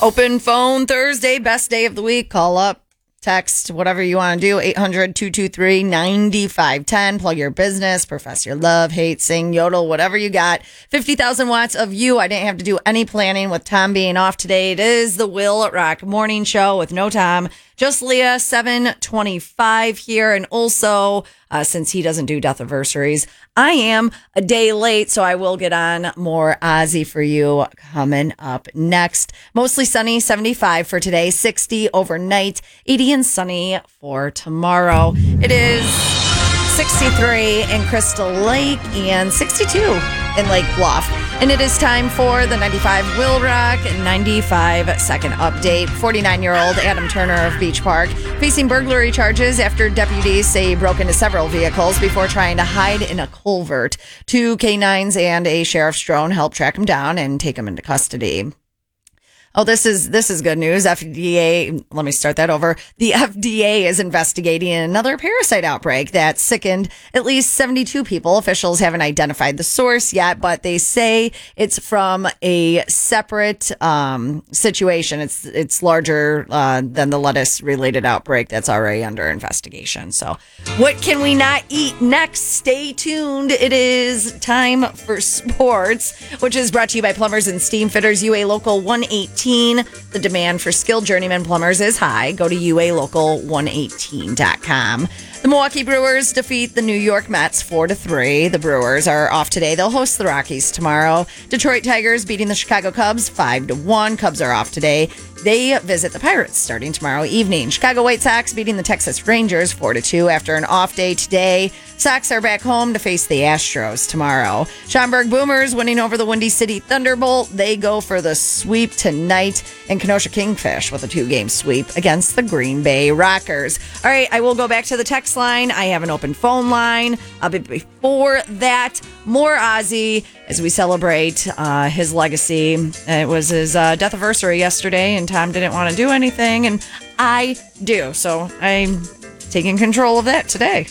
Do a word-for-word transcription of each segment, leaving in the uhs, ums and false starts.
Open phone Thursday, best day of the week. Call up, text, whatever you want to do. eight hundred, two two three, nine five one zero. Plug your business, profess your love, hate, sing, yodel, whatever you got. fifty thousand watts of you. I didn't have to do any planning with Tom being off today. It is the Will Rock Morning Show with no Tom. Just Leah, seven twenty-five here. And also, uh, since he doesn't do death anniversaries, I am a day late, so I will get on more Ozzy for you coming up next. Mostly sunny, seventy-five for today, sixty overnight, eighty and sunny for tomorrow. It is sixty-three in Crystal Lake and sixty-two in Lake Bluff. And it is time for the ninety-five Will Rock ninety-five second update. forty-nine-year-old Adam Turner of Beach Park facing burglary charges after deputies say he broke into several vehicles before trying to hide in a culvert. Two K nines and a sheriff's drone helped track him down and take him into custody. Oh, this is this is good news. F D A, let me start that over. The F D A is investigating another parasite outbreak that sickened at least seventy-two people. Officials haven't identified the source yet, but they say it's from a separate um, situation. It's it's larger uh, than the lettuce-related outbreak that's already under investigation. So what can we not eat next? Stay tuned. It is time for sports, which is brought to you by Plumbers and Steam Fitters, U A Local one eighteen. The demand for skilled journeyman plumbers is high. Go to U A Local one eighteen dot com. The Milwaukee Brewers defeat the New York Mets four to three. The Brewers are off today. They'll host the Rockies tomorrow. Detroit Tigers beating the Chicago Cubs five to one. Cubs are off today. They visit the Pirates starting tomorrow evening. Chicago White Sox beating the Texas Rangers four to two after an off day today. Sox are back home to face the Astros tomorrow. Schaumburg Boomers winning over the Windy City Thunderbolt. They go for the sweep tonight. And Kenosha Kingfish with a two-game sweep against the Green Bay Rockers. All right, I will go back to the text line. I have an open phone line. Uh, but before that, more Ozzy as we celebrate uh, his legacy. It was his uh, death anniversary yesterday, and Tom didn't want to do anything, and I do. So I'm taking control of that today.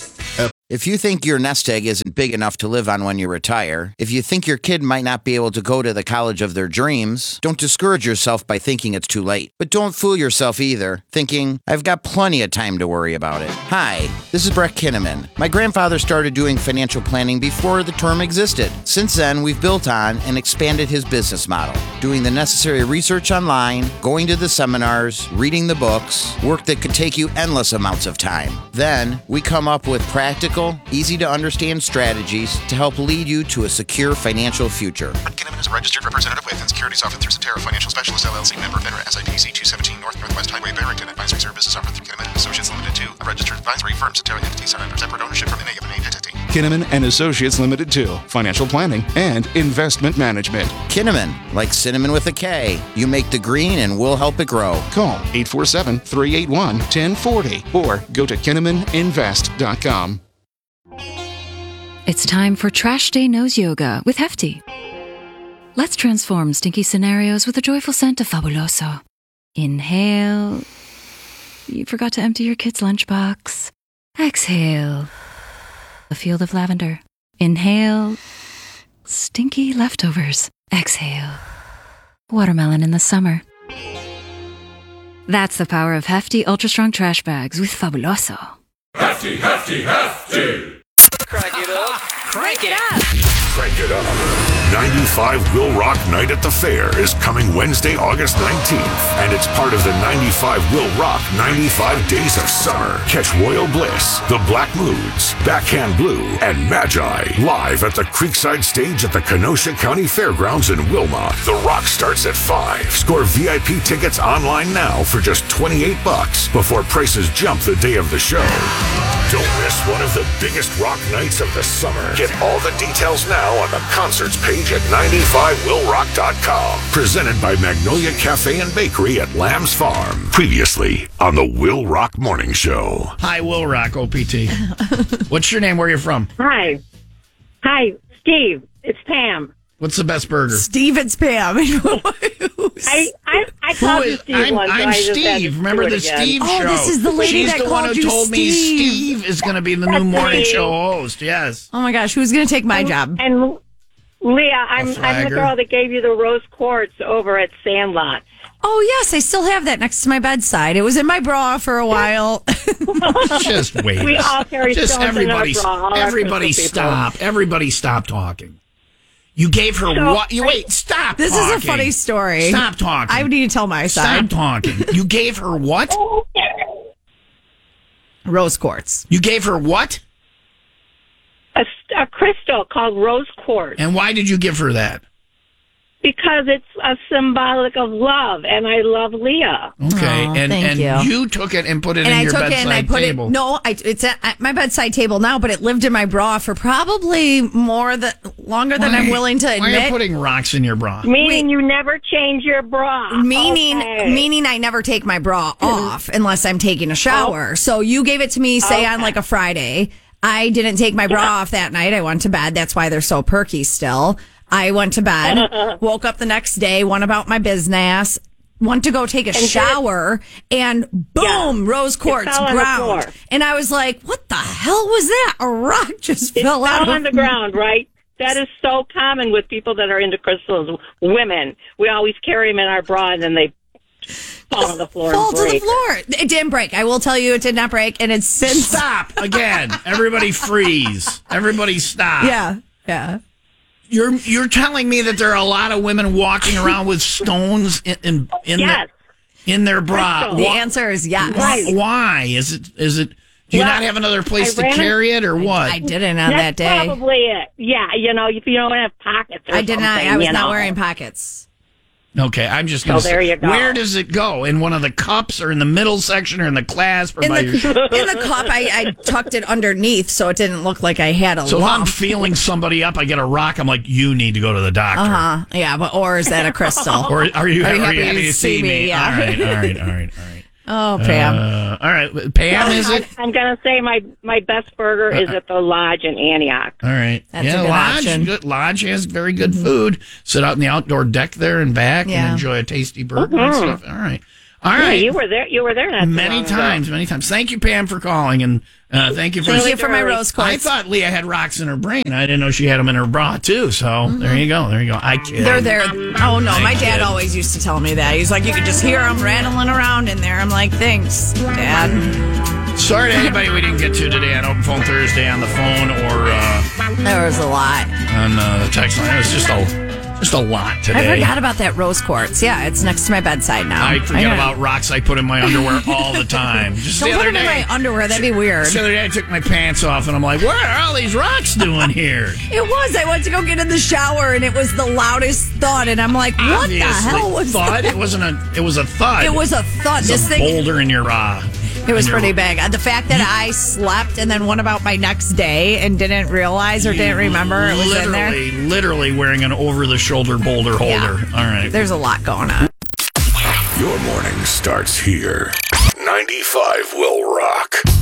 If you think your nest egg isn't big enough to live on when you retire, if you think your kid might not be able to go to the college of their dreams, don't discourage yourself by thinking it's too late. But don't fool yourself either, thinking, I've got plenty of time to worry about it. Hi, this is Brett Kinnaman. My grandfather started doing financial planning before the term existed. Since then, we've built on and expanded his business model, doing the necessary research online, going to the seminars, reading the books, work that could take you endless amounts of time. Then, we come up with practical, easy-to-understand strategies to help lead you to a secure financial future. Kinnaman is a registered representative with and securities offered through Cetera Financial Specialist, L L C, member FINRA, S I P C two seventeen North Northwest Highway, Barrington. Advisory services offered through Kinnaman and Associates Limited two, a registered advisory firm. Cetera entities are under separate ownership from any of an entity. Kinnaman and Associates Limited two, financial planning and investment management. Kinnaman, like cinnamon with a K. You make the green and we'll help it grow. Call eight four seven, three eight one, one zero four zero or go to kinnaman invest dot com. It's time for Trash Day Nose Yoga with Hefty. Let's transform stinky scenarios with a joyful scent of Fabuloso. Inhale. You forgot to empty your kid's lunchbox. Exhale. A field of lavender. Inhale. Stinky leftovers. Exhale. Watermelon in the summer. That's the power of Hefty Ultra Strong Trash Bags with Fabuloso. Hefty, hefty, hefty! Crank it up. Crank it up. Crank it up. ninety-five Will Rock Night at the Fair is coming Wednesday, August nineteenth, and it's part of the ninety-five Will Rock ninety-five Days of Summer. Catch Royal Bliss, The Black Moods, Backhand Blue, and Magi live at the Creekside Stage at the Kenosha County Fairgrounds in Wilmot. The Rock starts at five. Score V I P tickets online now for just twenty-eight bucks before prices jump the day of the show. Don't miss one of the biggest rock nights of the summer. Get all the details now on the concerts page at ninety-five will rock dot com. Presented by Magnolia Cafe and Bakery at Lamb's Farm. Previously on the Will Rock Morning Show. Hi, Will Rock, O P T. What's your name? Where are you from? Hi. Hi, Steve. It's Pam. What's the best burger? Steve, it's Pam. I, I, I called you Steve I'm, once. I'm so I just Steve. Remember the again. Steve oh, show? this is the lady She's that the one called who you told Steve. me Steve is going to be the new That's morning me. show host. Yes. Oh my gosh, who's going to take my and, job? And Leah, I'm, I'm the flagger. girl that gave you the rose quartz over at Sandlot. Oh, yes. I still have that next to my bedside. It was in my bra for a while. Just wait. We all carry Just stones everybody, in our bra. All our everybody Crystal people. stop. Everybody stop talking. You gave her So, what? You wait. Stop. This talking. is a funny story. Stop talking. I need to tell my Stop side. talking. You gave her what? Rose quartz. You gave her what? A, a crystal called rose quartz. And why did you give her that? Because it's a symbolic of love, and I love Leah. Okay, Oh, and thank and you. you took it and put it And in I your took bedside it and I put table. it. No, I, it's at at my bedside table now, but it lived in my bra for probably more than longer than Why- I'm willing to Why are you admit. putting rocks in your bra? Meaning Wait. you never change your bra. Meaning, Okay. meaning, I never take my bra off unless I'm taking a shower. So you gave it to me, say on Okay. like a Friday. I didn't take my bra off that night. I went to bed. That's why they're so perky still. I went to bed, woke up the next day, went about my business, went to go take a shower, and boom, Yeah. rose quartz fell on the ground. floor. And I was like, "What the hell was that? A rock just It fell out fell of on the ground, right? That is so common with people that are into crystals. Women, we always carry them in our bra, and then they fall on the floor Fall and to the break. floor. It didn't break. I will tell you, it did not break, and it's since. Stop again. Everybody freeze. Everybody stop. Yeah, yeah. You're you're telling me that there are a lot of women walking around with stones in in, in, Yes. the, in their bra. Crystal. The Why- answer is yes. Right. Why is it? Is it? Do you Well, not have another place I to ran a- carry it, or what? I didn't on That's that day. probably it. Yeah, you know, if you don't have pockets or I did not. something, I was you not know. wearing pockets. Okay, I'm just going to So there say, you go. where does it go? In one of the cups, or in the middle section, or in the clasp, or In by the, your? in the cup, I, I tucked it underneath so it didn't look like I had a So if I'm lump. feeling somebody up, I get a rock. I'm like, you need to go to the doctor. Uh huh. Yeah, but or is that a crystal? Or are you, Are you are you happy to see me? Yeah. All right, all right, all right, all right. Oh, Pam. Uh, all right, Pam, is it? I'm going to say my, my best burger is at the Lodge in Antioch. All right. That's yeah, a good Lodge. option. Good. Lodge has very good food. Sit out in the outdoor deck there and back Yeah. and enjoy a tasty burger and stuff. All right. All Yeah, right. you were there. You were there not too many long ago. times, many times. Thank you, Pam, for calling, and uh, thank you for. Thank you for my rose I quartz. thought Leah had rocks in her brain. I didn't know she had them in her bra too. So there you go. There you go. I kid. They're there. Oh no, I my dad kid. always used to tell me that. He's like, you could just hear them rattling around in there. I'm like, thanks, Dad. Sorry to anybody we didn't get to today on Open Phone Thursday on the phone or uh, There was a lot. on uh, the text line. It was just a just a lot today. I forgot about that rose quartz. Yeah, it's next to my bedside now. I forget gotta- about rocks I put in my underwear all the time. Just Don't the put other them in day. my underwear. That'd be weird. The other day I took my pants off and I'm like, what are all these rocks doing here? It was. I went to go get in the shower and it was the loudest thud. And I'm like, what Obviously, the hell was thud? that? It wasn't a. It was a thud. It was a thud. It's This a thing. boulder in your bra. It was in your- pretty big. Uh, The fact that I slept and then went about my next day and didn't realize or didn't remember it was in there. Literally, literally wearing an over-the-shoulder boulder holder. Yeah. All right. There's a lot going on. Your morning starts here. ninety-five will rock.